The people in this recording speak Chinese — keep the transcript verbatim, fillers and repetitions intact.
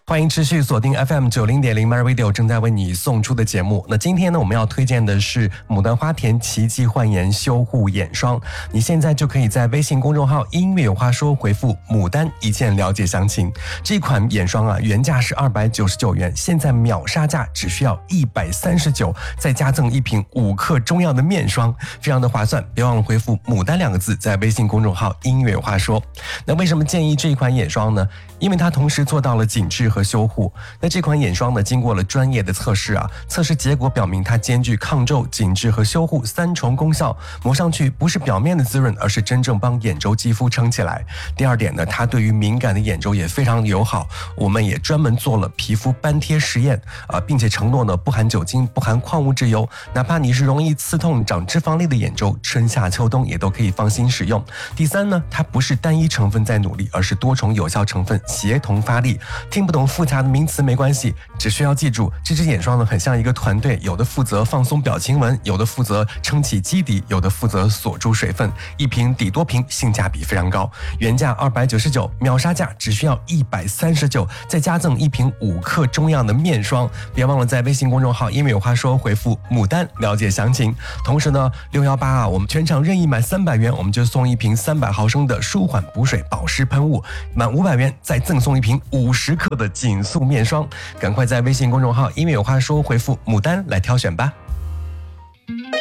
欢迎持续锁定 F M 九零点零 My Radio 正在为你送出的节目。那今天呢，我们要推荐的是牡丹花田奇迹焕颜修护眼霜。你现在就可以在微信公众号音乐有话说回复牡丹一键了解详情。这款眼霜啊，原价是二百九十九元，现在秒杀价只需要一百三十九，再加赠一瓶五克中药的面霜，非常的划算。别忘了回复牡丹两个字，在微信公众号音乐有话说。那为什么建议这一款眼霜呢？因为它同时做到了紧致和修护。那这款眼霜呢，经过了专业的测试啊，测试结果表明它兼具抗皱、紧致和修护三重功效，抹上去不是表面的滋润，而是真正帮眼周肌肤撑起来。第二点呢，它对于敏感的眼周也非常友好，我们也专门做了皮肤斑贴实验啊，并且承诺呢不含酒精、不含矿物质油，哪怕你是容易刺痛、长脂肪粒的眼周，春夏秋冬也都可以放心使用。第三呢，它不是单一成分在努力，而是多重有效成分协同发力。听不懂复杂的名词没关系，只需要记住，这支眼霜呢很像一个团队，有的负责放松表情纹，有的负责撑起基底，有的负责锁住水分，一瓶抵多瓶，性价比非常高。原价二百九十九，秒杀价只需要一百三十九，再加赠一瓶五克中样的面霜。别忘了在微信公众号音乐有话说回复牡丹了解详情。同时呢，六一八啊，我们全场任意满三百元，我们就送一瓶三百毫升的舒缓补水保湿喷雾，满五百元再赠送一瓶五十克的紧速面霜。赶快在微信公众号音乐有话说回复牡丹来挑选吧。